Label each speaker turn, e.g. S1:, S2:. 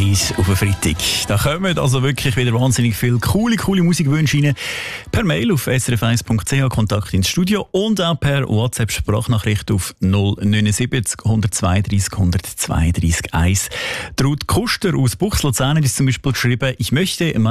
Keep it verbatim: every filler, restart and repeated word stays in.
S1: eins auf den Freitag. Da kommen also wirklich wieder wahnsinnig viele coole, coole Musikwünsche rein. Per Mail auf s r f eins punkt c h, Kontakt ins Studio und auch per WhatsApp-Sprachnachricht auf null neun sieben null, hundertzweiunddreißig, hundertzweiunddreißig eins. Ruth Kuster aus Buchs, Luzern, ist zum Beispiel geschrieben: Ich möchte